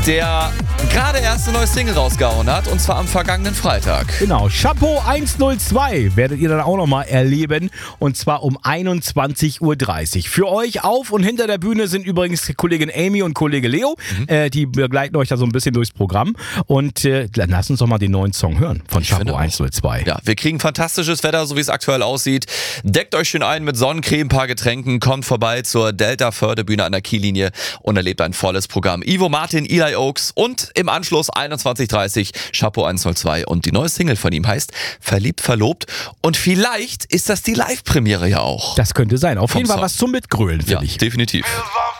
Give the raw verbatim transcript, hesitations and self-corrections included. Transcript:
der gerade erst eine neue Single rausgehauen hat, und zwar am vergangenen Freitag. Genau, Chapeau hundertzwei werdet ihr dann auch nochmal erleben, und zwar um einundzwanzig Uhr dreißig. Für euch auf und hinter der Bühne sind übrigens Kollegin Amy und Kollege Leo, mhm. äh, die begleiten euch da so ein bisschen durchs Programm, und äh, dann lasst uns doch mal den neuen Song hören von Ich Chapeau hundertzwei. Ja, wir kriegen fantastisches Wetter, so wie es aktuell aussieht. Deckt euch schön ein mit Sonnencreme, ein paar Getränken, kommt vorbei zur Delta-Förderbühne an der Kiellinie und erlebt ein volles Programm. Ivo Martin, Eli Oaks und im Anschluss einundzwanzig Uhr dreißig Chapeau hundertzwei, und die neue Single von ihm heißt Verliebt, Verlobt, und vielleicht ist das die Live-Premiere ja auch. Das könnte sein. Auf Vom jeden Fall Song. was zum Mitgrölen, finde Ja, ich. definitiv.